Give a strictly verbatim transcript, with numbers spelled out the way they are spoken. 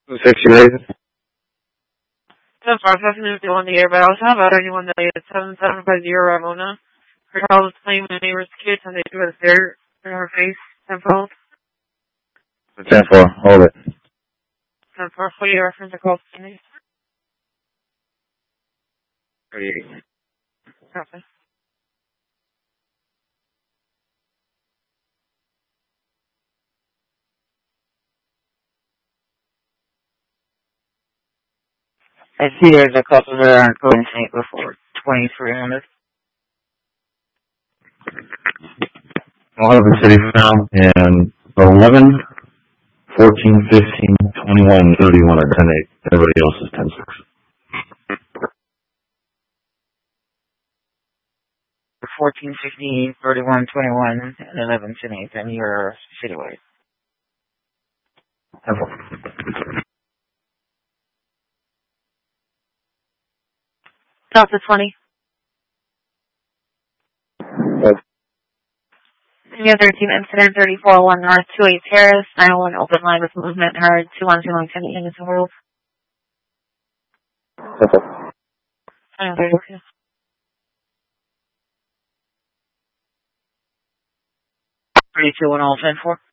Six United. ten four, Fifteen fifty-one the air, but I also have out anyone that is seven seven five zero Ramona. Her child is playing with the neighbor's kids and they do a stare in her face. ten four. ten four, hold it. ten four, for your reference, I call Phoenix. thirty-eight. Copy. I see there's a couple that aren't going to take before twenty-three hundred. I'll have the city found and eleven, fourteen, fifteen, twenty-one, thirty-one, or ten eight. Everybody else is ten six. fourteen, fifteen, thirty-one, twenty-one, and eleven, ten eight, and you're citywide. Delta twenty. Yes. Any other team incident thirty-four one North two eight Terrace, nine one open line with movement heard, two one two one ten eight units of world. Okay. Okay. three two one all ten four.